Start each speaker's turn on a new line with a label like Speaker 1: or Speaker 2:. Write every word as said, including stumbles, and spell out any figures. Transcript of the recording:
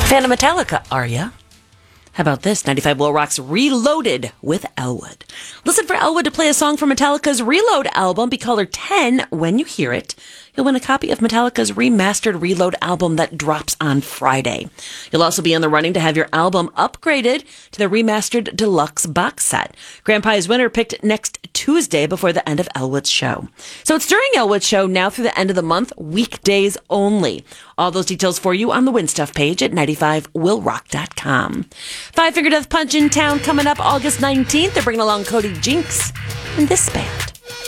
Speaker 1: Fan of Metallica, are ya? How about this? ninety-five Will Rock's Reloaded with Elwood. Listen for Elwood to play a song from Metallica's Reload album. Be caller ten when you hear it. You'll win a copy of Metallica's remastered Reload album that drops on Friday. You'll also be in the running to have your album upgraded to the remastered deluxe box set. Grand Prize winner picked next Tuesday before the end of Elwood's show. So it's during Elwood's show now through the end of the month, weekdays only. All those details for you on the Win Stuff page at ninety-five will rock dot com. Five Finger Death Punch in town coming up August nineteenth. They're bringing along Cody Jinks and this band.